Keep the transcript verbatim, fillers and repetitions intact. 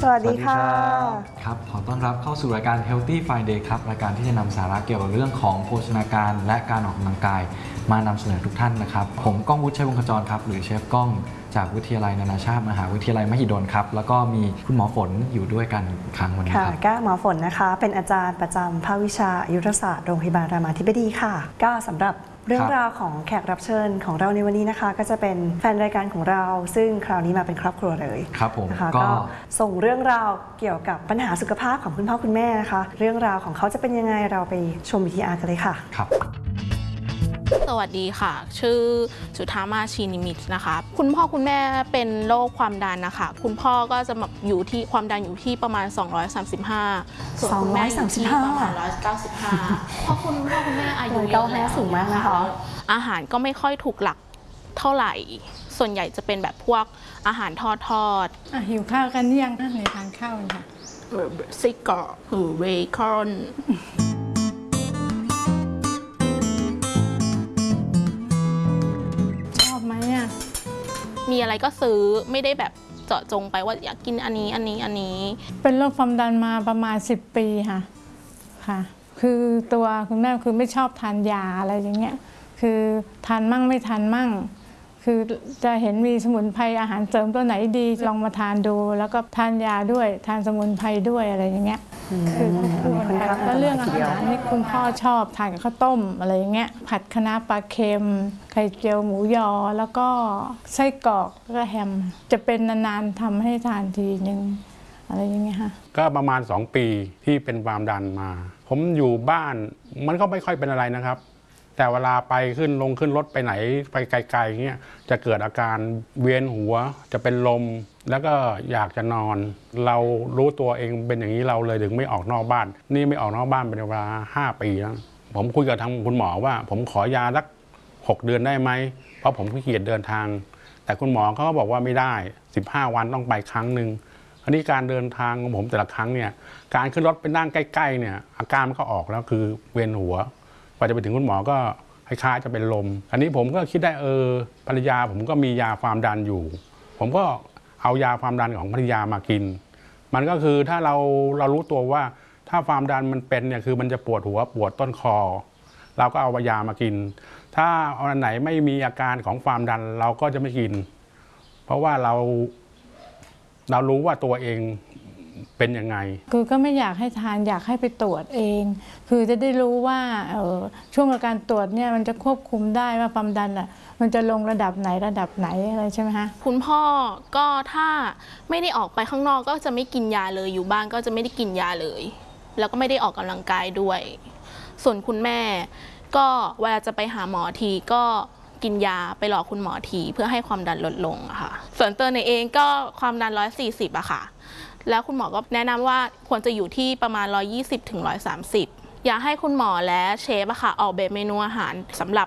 สวัสดีค่ะครับขอต้อนรับเข้าสู่รายการ Healthy Friday ครับรายการที่จะนำสาระเกี่ยวกับเรื่องของโภชนาการและการออกกำลังกายมานำเสนอทุกท่านนะครับผมก้องวุฒิชัยวงศ์ขจรครับหรือเชฟก้องจากวิทยาลัยนานาชาติมหาวิทยาลัยมหิดลครับแล้วก็มีคุณหมอฝนอยู่ด้วยกันอีกครั้งวันนี้ครับค่ะก็หมอฝนนะคะเป็นอาจารย์ประจำภาควิชาอายุรศาสตร์โรงพยาบาลรามาธิบดีค่ะก็สำหรับเรื่องราวของแขกรับเชิญของเราในวันนี้นะคะก็จะเป็นแฟนรายการของเราซึ่งคราวนี้มาเป็นครอบครัวเลยครับผมนะคะก็ส่งเรื่องราวเกี่ยวกับปัญหาสุขภาพของคุณพ่อคุณแม่นะคะเรื่องราวของเขาจะเป็นยังไงเราไปชมวิทยากันเลยค่ะครับสวัสดีค่ะชื่อจุธามาชีนิมิตนะคะคุณพ่อคุณแม่เป็นโรคความดันนะคะคุณพ่อก็จะอยู่ที่ความดันอยู่ที่ประมาณสองร้อยสามสิบห้าส่วนคุณแม่อยู่ที่ประมาณหนึ่งร้อยเก้าสิบห้าเพราะคุณพ่อคุณแม่อายุเยอะแล้วสูงมากนะคะอาหารก็ไม่ค่อยถูกหลักเท่าไหร่ส่วนใหญ่จะเป็นแบบพวกอาหารทอดทอดอ่ะหิวข้าวกันยังในทานข้าวค่ะซิกเกอร์หรือเบคอนมีอะไรก็ซื้อไม่ได้แบบเจาะจงไปว่าอยากกินอันนี้อันนี้อันนี้เป็นโรคความดันมาประมาณสิบปีค่ะค่ะคือตัวคุณแม่คือไม่ชอบทานยาอะไรอย่างเงี้ยคือทานมั่งไม่ทานมั่งคือจะเห็นมีสมุนไพรอาหารเสริมตัวไหนดีลองมาทานดูแล้วก็ทานยาด้วยทานสมุนไพรด้วยอะไรอย่างเงี้ยคือแล้วเรื่องอาหารนี่คุณพ่อชอบทานกับข้าวต้มอะไรอย่างเงี้ยผัดคะน้าปลาเค็มไข่เจียวหมูยอแล้วก็ไส้กรอกแล้วก็แฮมจะเป็นนานๆทำให้ทานทีนึงอะไรอย่างเงี้ยค่ะก็ประมาณสองปีที่เป็นความดันมาผมอยู่บ้านมันก็ไม่ค่อยเป็นอะไรนะครับแต่เวลาไปขึ้นลงขึ้นรถไปไหนไปไกลๆเงี้ยจะเกิดอาการเวียนหัวจะเป็นลมแล้วก็อยากจะนอนเรารู้ตัวเองเป็นอย่างนี้เราเลยถึงไม่ออกนอกบ้านนี่ไม่ออกนอกบ้านเป็นเวลาห้าปีแล้วผมคุยกับทางคุณหมอว่าผมขอยาสักหกเดือนได้ไหมเพราะผมขี้เกียจเดินทางแต่คุณหมอเขาก็บอกว่าไม่ได้สิบห้าวันต้องไปครั้งหนึ่งอันนี้การเดินทางของผมแต่ละครั้งเนี่ยการขึ้นรถไปนั่งใกล้ๆเนี่ยอาการมันก็ออกแล้วคือเวียนหัวพอจะไปถึงคุณหมอก็คล้ายๆจะเป็นลมอันนี้ผมก็คิดได้เออภรรยาผมก็มียาความดันอยู่ผมก็เอายาความดันของภรรยามากินมันก็คือถ้าเราเรารู้ตัวว่าถ้าความดันมันเป็นเนี่ยคือมันจะปวดหัวปวดต้นคอเราก็เอายามากินถ้าอันไหนไม่มีอาการของความดันเราก็จะไม่กินเพราะว่าเราเรารู้ว่าตัวเองเป็นยังไงคือก็ไม่อยากให้ทานอยากให้ไปตรวจเองคือจะได้รู้ว่าเออช่วงการตรวจเนี่ยมันจะควบคุมได้ว่าความดันอ่ะมันจะลงระดับไหนระดับไหนอะไรใช่ไหมคะคุณพ่อก็ถ้าไม่ได้ออกไปข้างนอกก็จะไม่กินยาเลยอยู่บ้านก็จะไม่ได้กินยาเลยแล้วก็ไม่ได้ออกกำลังกายด้วยส่วนคุณแม่ก็เวลาจะไปหาหมอทีก็กินยาไปรอคุณหมอทีเพื่อให้ความดันลดลงอะค่ะส่วนตัวในเองก็ความดันหนึ่งร้อยสี่สิบอะค่ะแล้วคุณหมอก็แนะนำว่าควรจะอยู่ที่ประมาณหนึ่งร้อยยี่สิบถึงหนึ่งร้อยสามสิบอยากให้คุณหมอและเชฟอะค่ะออกแบบเมนูอาหารสำหรับ